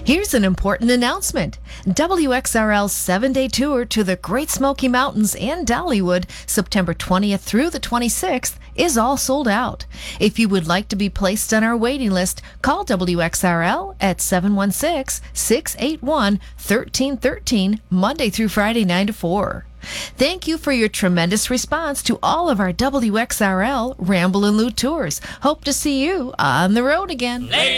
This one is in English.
Here's an important announcement. WXRL's 7-day tour to the Great Smoky Mountains and Dollywood, September 20th through the 26th, is all sold out. If you would like to be placed on our waiting list, call WXRL at 716-681-1313, Monday through Friday, 9 to 4. Thank you for your tremendous response to all of our WXRL Ramble and Loot tours. Hope to see you on the road again.